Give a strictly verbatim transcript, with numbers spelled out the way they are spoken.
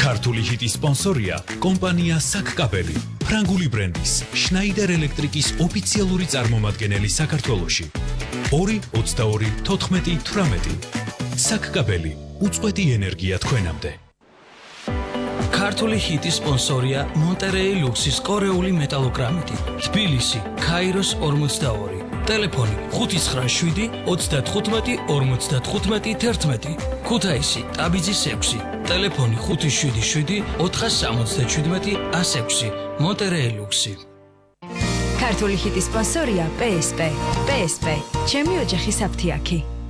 ქართული ჰიტის სპონსორია კომპანია საკკაბელი, ფრანგული ბრენდის შნაიდერ ელექტრიკის ოფიციალური წარმომადგენელი საქართველოში. ორი ოცდაორი თოთხმეტი თვრამეტი. საკკაბელი, უწყვეტი ენერგია თქვენამდე. ქართული ჰიტის სპონსორია მონტერეი ლუქსის კორეული მეტალოგრამიტი, თბილისი, ქაიროს ორმოცდაორი. ტელეფონი ხუთი ცხრა შვიდი ოცდათხუთმეტი ორმოცდათხუთმეტი თერთმეტი. ქუთაისი, ტაბიძის ექვსი. ტელეფონი ხუთი შვიდი შვიდი ოთხასამოცდაჩვიდმეტი ას ექვსი. მონტერეი ლუქსი. ქართული ჰიტის სპონსორია პე ეს პე. პე ეს პე. ჩემი ოჯახის აფთიაქი.